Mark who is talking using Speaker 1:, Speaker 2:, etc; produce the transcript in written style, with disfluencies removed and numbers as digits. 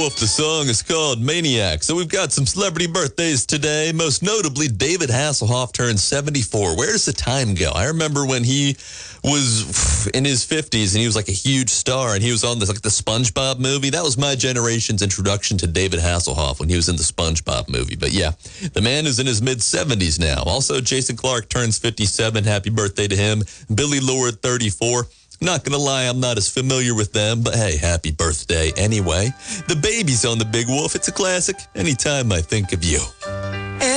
Speaker 1: Wolf. The song is called Maniac. So we've got some celebrity birthdays today. Most notably, David Hasselhoff turned 74. Where does the time go? I remember when he was in his 50s and he was like a huge star and he was on the SpongeBob movie. That was my generation's introduction to David Hasselhoff when he was in the SpongeBob movie. But yeah, the man is in his mid-70s now. Also, Jason Clarke turns 57. Happy birthday to him. Billy Lord, 34. Not gonna lie, I'm not as familiar with them, but hey, happy birthday anyway. The Baby's on the Big Wolf. It's a classic anytime I think of you.